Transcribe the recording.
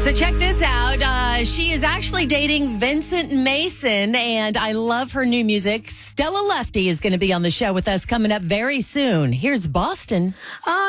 So check this out. She is actually dating Vincent Mason, and I love her new music. Stella Lefty is going to be on the show with us coming up very soon. Here's Boston.